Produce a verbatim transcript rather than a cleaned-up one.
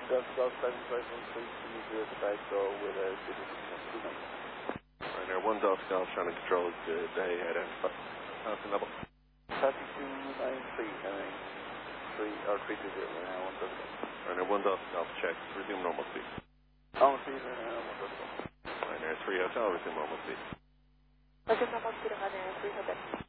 Delta Golf seven five one three two zero to back door with a zero two nine. Ryanair one Delta Golf trying to control the day identified. Passing level. thirty-two nine three nine three or three two zero Ryanair one Delta Golf. Ryanair one Delta Golf check. Resume normal speed. Normal speed Ryanair one Delta Golf. Ryanair three Hotel resume normal speed. Resume normal speed Ryanair three Hotel.